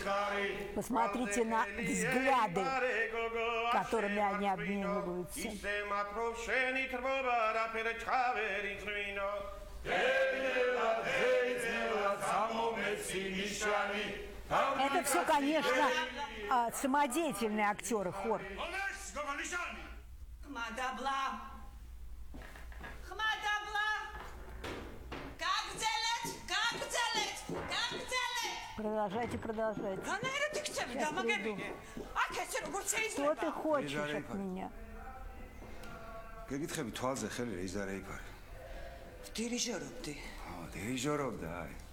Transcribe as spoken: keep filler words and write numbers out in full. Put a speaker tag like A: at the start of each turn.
A: Посмотрите на взгляды, которыми они обмениваются. Это все, конечно, самодеятельные актеры, хор. Продолжайте, продолжайте. Что ты хочешь от меня?
B: გეკითხები თვალზე ხელი რეიზ და რეიფარი.
C: დირიჟორობდი.
B: ო, დირიჟორობდა, აი.